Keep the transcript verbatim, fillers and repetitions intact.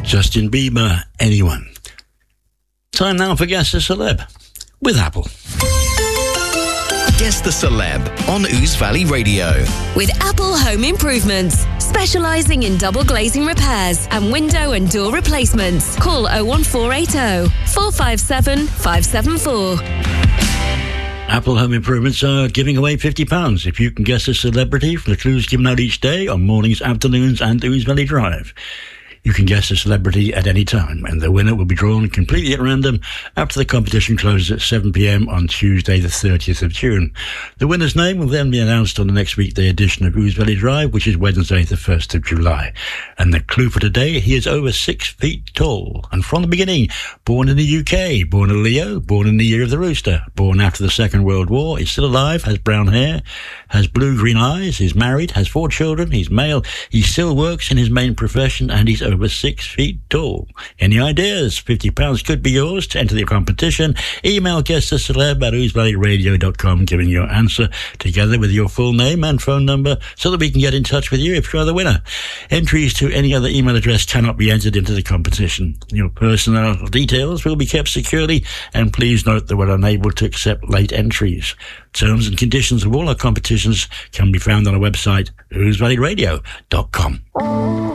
Justin Bieber, Anyone. Time now for Guess the Celeb with Apple. Guess the Celeb on Ouse Valley Radio. With Apple Home Improvements, specialising in double glazing repairs and window and door replacements. Call oh one four eight oh, four five seven, five seven four. Apple Home Improvements are giving away fifty pounds if you can guess a celebrity from the clues given out each day on mornings, afternoons and Ouse Valley Drive. You can guess a celebrity at any time, and the winner will be drawn completely at random after the competition closes at seven p.m. on Tuesday the thirtieth of June. The winner's name will then be announced on the next weekday edition of Ouse Valley Drive, which is Wednesday the first of July. And the clue for today, he is over six feet tall, and from the beginning, born in the U K, born a Leo, born in the year of the rooster, born after the Second World War, is still alive, has brown hair, has blue-green eyes, is married, has four children, he's male, he still works in his main profession, and he's over six feet tall. Any ideas? fifty pounds could be yours. To enter the competition, email guesstheceleb at ouse valley radio dot com, giving your answer together with your full name and phone number so that we can get in touch with you if you're the winner. Entries to any other email address cannot be entered into the competition. Your personal details will be kept securely, and please note that we're unable to accept late entries. Terms and conditions of all our competitions can be found on our website, ouse valley radio dot com.